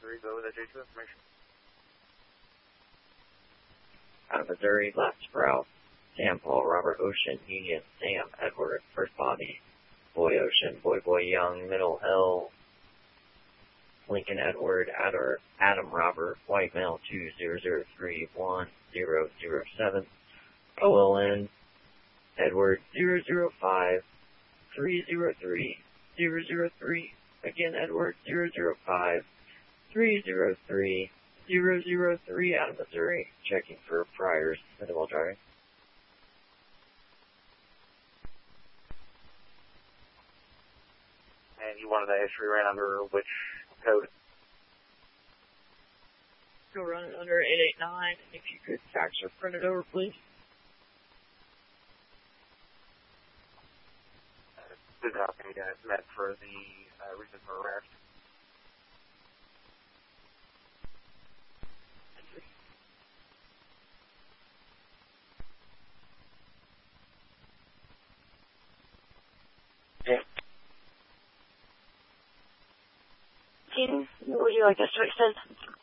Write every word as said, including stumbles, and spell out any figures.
three, go with that J two information. Out of Missouri, left Sprout, Sam Paul, Robert Ocean, Union, Sam, Edward, First Bobby, Boy Ocean, Boy Boy Young, Middle Hill, Lincoln Edward, Adder, Adam Robert, White Male two zero zero three one zero zero seven, O L N, Edward zero zero five three zero three zero zero three, again Edward zero zero five three zero three zero zero three out of Missouri, checking for priors, minimal driving. And you wanted that history ran under which code? Go run it under eight eight nine, if you could fax or print it over, please. Good copy, you guys met for the uh, reason for arrest. What would you like us to extend?